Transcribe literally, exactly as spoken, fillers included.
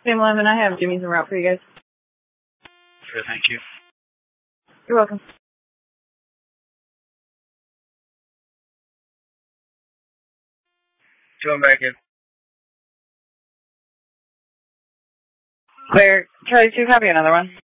Same eleven, I have Jimmy's en route for you guys. Sure, thank you. You're welcome. Going back in. Clear. Charlie two, copy another one.